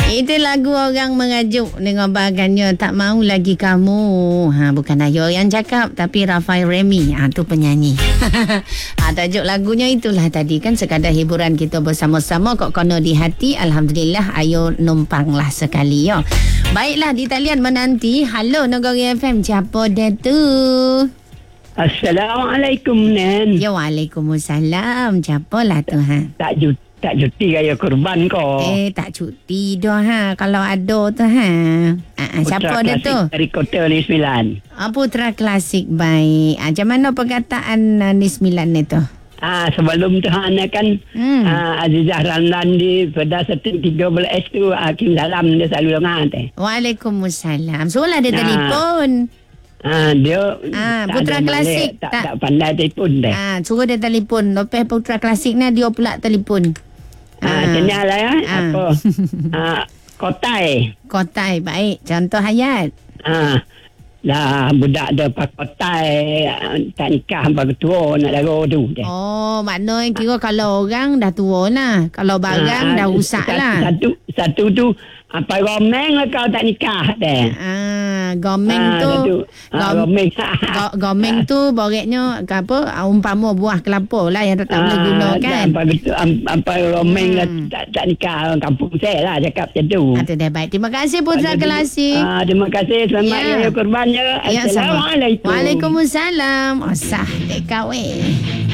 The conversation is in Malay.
Itu lagu orang mengajuk dengan bagannya tak mau lagi kamu. Bukan Ayo yang cakap tapi Rafael Remy. Tu penyanyi. Tajuk lagunya itulah tadi kan, sekadar hiburan kita bersama-sama kok kono di hati. Alhamdulillah Ayo numpanglah sekali ya. Baiklah, di talian menanti. Halo Negeri FM, siapa dia tu? Assalamualaikum, Nen. Ya, Waalaikumsalam. Siapalah tu Tak cuti raya kurban kau. Tak cuti dah kalau ada tu siapa dia tu? Dari Kota Nismi Lan. Putra Klasik, baik. Macam mana perkataan Nismi Lan ni tu? Sebelum tu kan Azizah Ramlan di pada 13 tu Hakim Salam dia selalu dengar teh. Waalaikumsalam. Soalah dia telefon. Dia Putra Klasik tak pandai telefon deh. Suruh dia telefon. Lepas Putra Klasik ni dia pula telefon. Kenyal lah ya. Apa? Kotai, baik. Contoh hayat. Lah budak dia pak kotai tak nikah bagi tua nak lagu tu deh. Maknanya kira kalau orang dah tua lah. Kalau barang dah rusak lah. Satu tu apa gomeng kau tak nikah deh. Gomeng tu gomeng tu boreknya apa umpama buah kelapa lah yang tak boleh guna kan. Apa gomeng tak nikah orang kampung saya lah cakap macam tu. Itu dah baik. Terima kasih Putra Klasik. Terima kasih, selamat raya kurban ya. Assalamualaikum. Waalaikumsalam. Sah dek kau